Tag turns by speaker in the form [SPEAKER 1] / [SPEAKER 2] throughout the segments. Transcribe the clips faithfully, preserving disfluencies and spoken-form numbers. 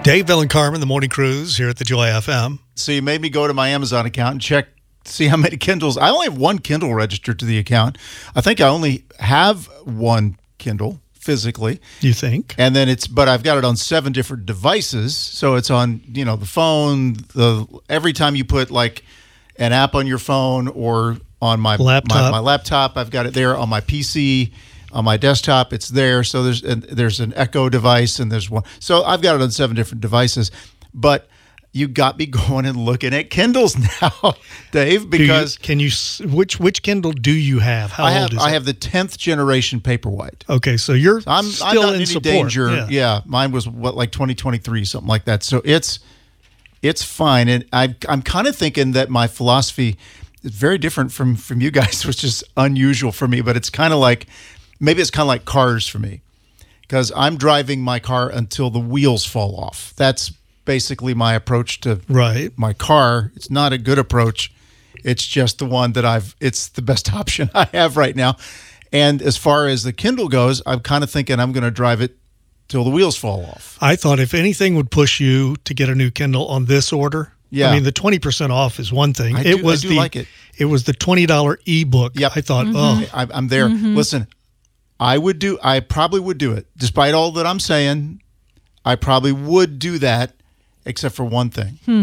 [SPEAKER 1] Dave, Bill, and Carmen, the Morning Cruise here at the Joy F M.
[SPEAKER 2] So you made me go to my Amazon account and check, see how many Kindles. I only have one Kindle registered to the account. I think I only have one Kindle physically.
[SPEAKER 1] You think?
[SPEAKER 2] And then it's, but I've got it on seven different devices. So it's on, you know, the phone, the, every time you put like an app on your phone or on my
[SPEAKER 1] laptop,
[SPEAKER 2] my, my laptop, I've got it there. On my P C, on my desktop, it's there. So there's and there's an Echo device and there's one. So I've got it on seven different devices. But you got me going and looking at Kindles now, Dave, because
[SPEAKER 1] you, can you which which Kindle do you have? How
[SPEAKER 2] I have
[SPEAKER 1] old is
[SPEAKER 2] I
[SPEAKER 1] it?
[SPEAKER 2] have the tenth generation Paperwhite.
[SPEAKER 1] Okay, so you're
[SPEAKER 2] so I'm,
[SPEAKER 1] still
[SPEAKER 2] I'm not
[SPEAKER 1] in,
[SPEAKER 2] in any
[SPEAKER 1] support.
[SPEAKER 2] danger.
[SPEAKER 1] Yeah.
[SPEAKER 2] yeah, mine was what like twenty twenty-three, something like that. So it's it's fine, and I I'm kind of thinking that my philosophy is very different from from you guys, which is unusual for me. But it's kind of like maybe it's kind of like cars for me, because I'm driving my car until the wheels fall off. That's basically my approach to
[SPEAKER 1] right.
[SPEAKER 2] my car. It's not a good approach. It's just the one that I've, it's the best option I have right now. And as far as the Kindle goes, I'm kind of thinking I'm going to drive it till the wheels fall off.
[SPEAKER 1] I thought if anything would push you to get a new Kindle on this order,
[SPEAKER 2] yeah.
[SPEAKER 1] I mean, the twenty percent off is one thing.
[SPEAKER 2] I
[SPEAKER 1] it
[SPEAKER 2] do,
[SPEAKER 1] was
[SPEAKER 2] I do
[SPEAKER 1] the,
[SPEAKER 2] like it.
[SPEAKER 1] It was the twenty dollars ebook.
[SPEAKER 2] Yep.
[SPEAKER 1] I thought,
[SPEAKER 3] Mm-hmm.
[SPEAKER 1] oh.
[SPEAKER 2] I, I'm there.
[SPEAKER 3] Mm-hmm.
[SPEAKER 2] Listen, I would do, I probably would do it. Despite all that I'm saying, I probably would do that. Except for one thing.
[SPEAKER 3] Hmm.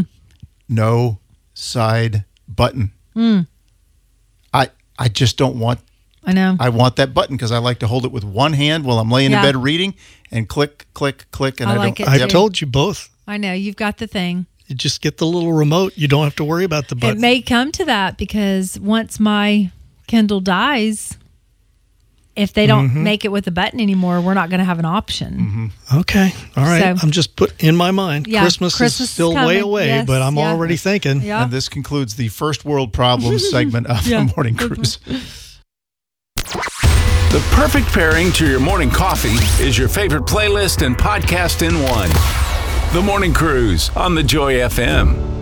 [SPEAKER 2] No side button.
[SPEAKER 3] Mm.
[SPEAKER 2] I I just don't want
[SPEAKER 3] I know.
[SPEAKER 2] I want that button because I like to hold it with one hand while I'm laying
[SPEAKER 3] Yeah.
[SPEAKER 2] in bed reading and click, click, click. And
[SPEAKER 3] I
[SPEAKER 2] I,
[SPEAKER 3] like
[SPEAKER 2] don't.
[SPEAKER 3] it
[SPEAKER 1] I
[SPEAKER 3] too.
[SPEAKER 1] told you both.
[SPEAKER 3] I know. You've got the thing.
[SPEAKER 1] You just get the little remote. You don't have to worry about the button.
[SPEAKER 3] It may come to that because once my Kindle dies, if they don't
[SPEAKER 1] Mm-hmm.
[SPEAKER 3] make it with a button anymore, we're not going to have an option.
[SPEAKER 2] Mm-hmm.
[SPEAKER 1] Okay. All right.
[SPEAKER 3] So-
[SPEAKER 1] I'm just put in my mind.
[SPEAKER 3] Yeah,
[SPEAKER 1] Christmas,
[SPEAKER 3] Christmas
[SPEAKER 1] is
[SPEAKER 3] is
[SPEAKER 1] still way
[SPEAKER 3] coming.
[SPEAKER 1] away,
[SPEAKER 3] Yes,
[SPEAKER 1] but I'm
[SPEAKER 3] yeah.
[SPEAKER 1] already thinking.
[SPEAKER 3] Yeah.
[SPEAKER 2] And this concludes the first world problems segment of
[SPEAKER 3] Yeah.
[SPEAKER 2] the Morning Cruise.
[SPEAKER 4] The perfect pairing to your morning coffee is your favorite playlist and podcast in one. The Morning Cruise on the Joy F M.